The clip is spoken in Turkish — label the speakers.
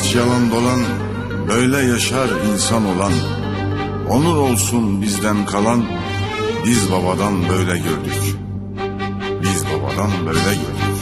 Speaker 1: hiç yalan dolan, böyle yaşar insan olan. Onur olsun bizden kalan, biz babadan böyle gördük. Biz babadan böyle gördük.